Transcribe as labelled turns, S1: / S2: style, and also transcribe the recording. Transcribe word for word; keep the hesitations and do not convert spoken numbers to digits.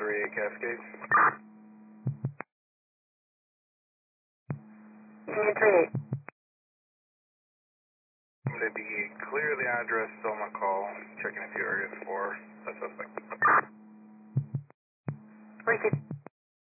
S1: three eight Cascades.
S2: Union three eight.
S1: They be clear the address, still on my call. Checking a few areas for a suspect.
S2: Received.